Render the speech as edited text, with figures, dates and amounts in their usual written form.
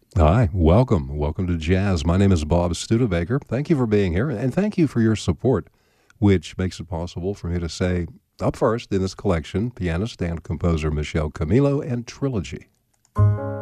Hi, welcome. Welcome to Jazz. My name is Bob Studebaker. Thank you for being here, and thank you for your support, which makes it possible for me to say, up first in this collection, pianist and composer Michelle Camilo and Trilogy.